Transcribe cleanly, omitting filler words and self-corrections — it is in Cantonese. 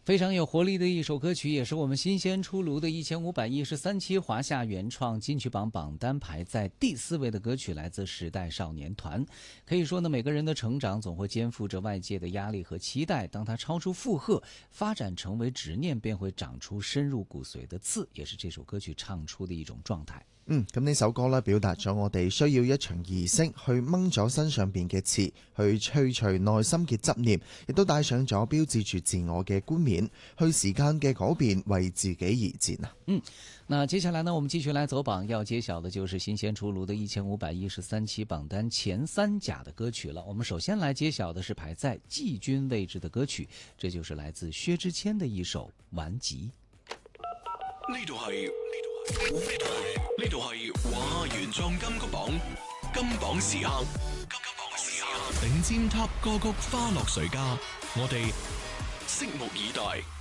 非常有活力的一首歌曲，也是我们新鲜出炉的1513期华夏原创金曲榜榜单排在第4位的歌曲，来自时代少年团。可以说呢，每个人的成长总会肩负着外界的压力和期待，当它超出负荷，发展成为执念，便会长出深入骨髓的刺，也是这首歌曲唱出的一种状态。 咁呢首歌咧表達咗我哋需要一場儀式去掹咗身上邊嘅刺，去去除內心嘅執念，亦都帶上咗標誌住自我嘅冠冕，去時間嘅改變為自己而戰啊！ 那接下來呢，我們繼續來走榜，要揭曉的就是新鮮出爐的1513期榜單前3甲的歌曲了。我們首先來揭曉的是排在季軍位置的歌曲，這就是來自薛之謙的一首《頑疾》。 呢度係華夏原創金曲榜金榜時刻，頂尖 Top 歌曲花落誰家，我哋拭目以待。